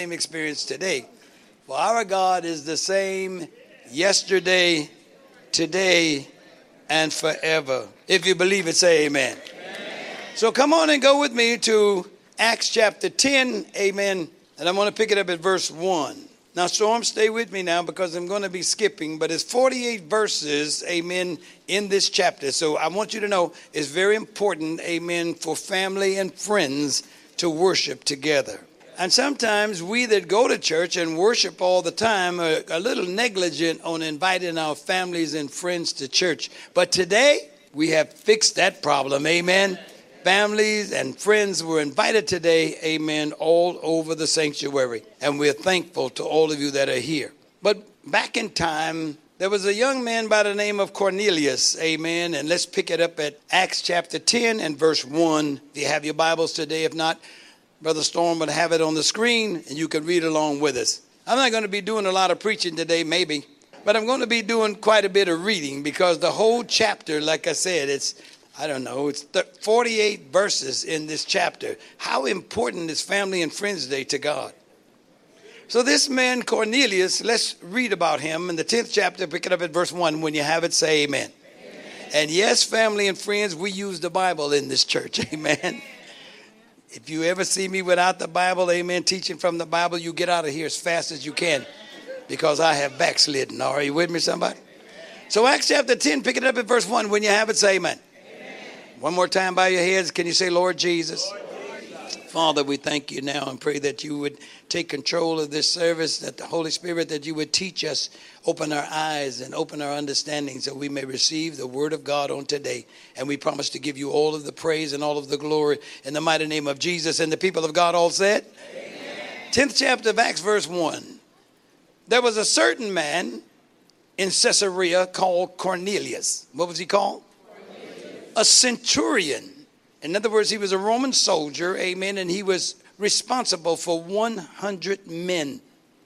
same experience today. For our God is the same yesterday, today, and forever. If you believe it, say amen. So come on and go with me to Acts chapter 10, amen. And I'm going to pick it up at verse 1. Now, Storm, stay with me now because I'm going to be skipping. But it's 48 verses, amen, in this chapter. So I want you to know it's very important, amen, for family and friends to worship together. And sometimes we that go to church and worship all the time are a little negligent on inviting our families and friends to church. But today, we have fixed that problem, amen. Families and friends were invited today, amen, all over the sanctuary. And we're thankful to all of you that are here. But back in time, there was a young man by the name of Cornelius, amen. And let's pick it up at Acts chapter 10 and verse 1. If you have your Bibles today, if not, Brother Storm would have it on the screen and you can read along with us. I'm not going to be doing a lot of preaching today, maybe. But I'm going to be doing quite a bit of reading because the whole chapter, like I said, it's 48 verses in this chapter. How important is Family and Friends Day to God? So this man, Cornelius, let's read about him in the 10th chapter. Pick it up at verse 1. When you have it, say amen. And yes, family and friends, we use the Bible in this church. Amen. If you ever see me without the Bible, amen, teaching from the Bible, you get out of here as fast as you can because I have backslidden. Are you with me, somebody? So Acts chapter 10, pick it up at verse 1. When you have it, say amen. One more time by your heads. Can you say, Lord Jesus? Father, we thank you now and pray that you would take control of this service, that the Holy Spirit, that you would teach us, open our eyes and open our understanding so we may receive the word of God on today. And we promise to give you all of the praise and all of the glory in the mighty name of Jesus. And the people of God all said, amen. 10th chapter of Acts, verse 1. There was a certain man in Caesarea called Cornelius. What was he called? A centurion. In other words, he was a Roman soldier, amen, and he was responsible for 100 men.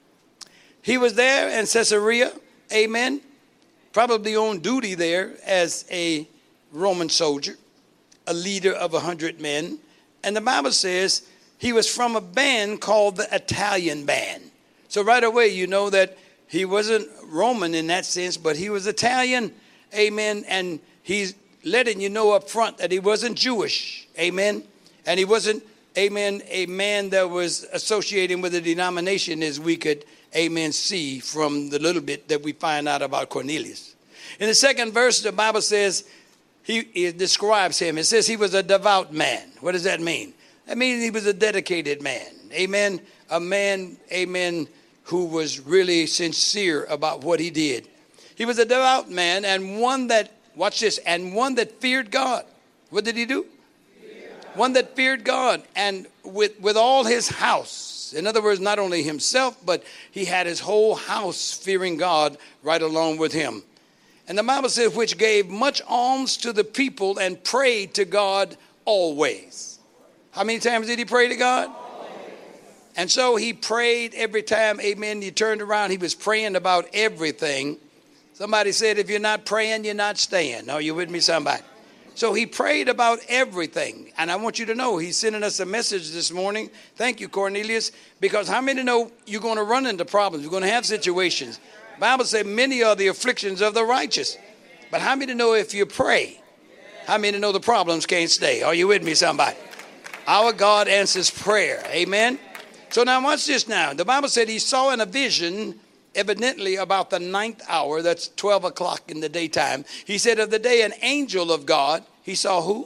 He was there in Caesarea, amen, probably on duty there as a Roman soldier, a leader of 100 men. And the Bible says he was from a band called the Italian band. So right away, you know that he wasn't Roman in that sense, but he was Italian, amen, and he's letting you know up front that he wasn't Jewish, amen, and he wasn't, amen, a man that was associating with a denomination as we could, amen, see from the little bit that we find out about Cornelius. In the second verse, the Bible says, it describes him. It says he was a devout man. What does that mean? That means he was a dedicated man, amen, a man, amen, who was really sincere about what he did. He was a devout man and one that, watch this, and one that feared God. What did he do? One that feared God and with all his house. In other words, not only himself, but he had his whole house fearing God right along with him. And the Bible says, which gave much alms to the people and prayed to God always. How many times did he pray to God? And so he prayed every time, amen, he turned around, he was praying about everything. Somebody said, if you're not praying, you're not staying. Are you with me, somebody? So he prayed about everything. And I want you to know he's sending us a message this morning. Thank you, Cornelius. Because how many know you're going to run into problems? You're going to have situations. The Bible says many are the afflictions of the righteous. But how many know if you pray, how many know the problems can't stay? Are you with me, somebody? Our God answers prayer. Amen. So now watch this now. The Bible said he saw in a vision, evidently about the 9th hour, that's 12 o'clock in the daytime. He said of the day, an angel of God, he saw who?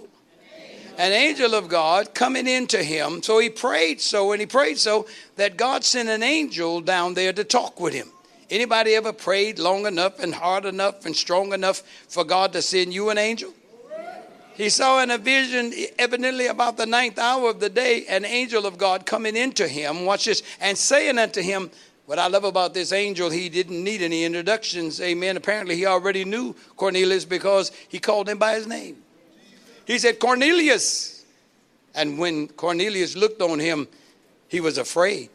An angel of God coming into him. So he prayed so that God sent an angel down there to talk with him. Anybody ever prayed long enough and hard enough and strong enough for God to send you an angel? He saw in a vision, evidently about the 9th hour of the day, an angel of God coming into him, watch this, and saying unto him, what I love about this angel, he didn't need any introductions, amen. Apparently he already knew Cornelius because he called him by his name. He said, Cornelius. And when Cornelius looked on him, he was afraid.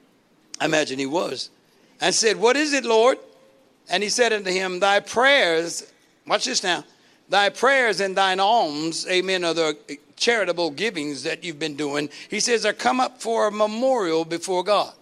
I imagine he was. And said, what is it, Lord? And he said unto him, thy prayers, watch this now, thy prayers and thine alms, amen, are the charitable givings that you've been doing. He says, are come up for a memorial before God.